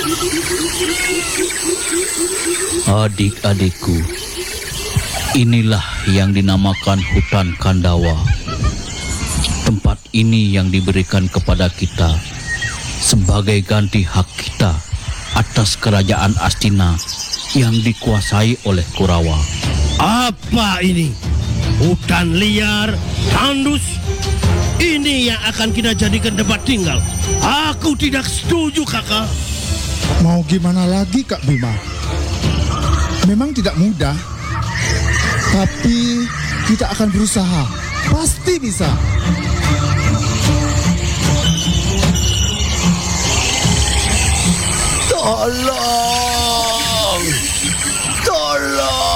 Adik-adikku, inilah yang dinamakan hutan Kandawa. Tempat ini yang diberikan kepada kita sebagai ganti hak kita atas kerajaan Astina yang dikuasai oleh Kurawa. Apa ini? Hutan liar, tandus? Ini yang akan kita jadikan tempat tinggal. Aku tidak setuju, kakak. Mau gimana lagi, Kak Bima? Memang tidak mudah, tapi kita akan berusaha. Pasti bisa. Tolong! Tolong!